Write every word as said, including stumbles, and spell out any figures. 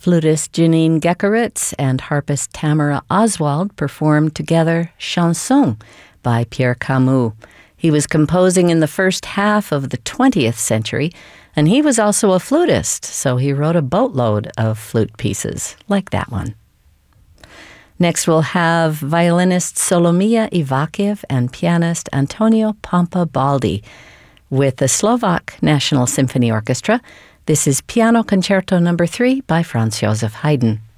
Flutist Janine Geckeritz and harpist Tamara Oswald performed together Chanson by Pierre Camus. He was composing in the first half of the twentieth century, and he was also a flutist, so he wrote a boatload of flute pieces, like that one. Next we'll have violinist Solomia Ivakiev and pianist Antonio Pompa-Baldi with the Slovak National Symphony Orchestra. This is Piano Concerto Number three by Franz Joseph Haydn.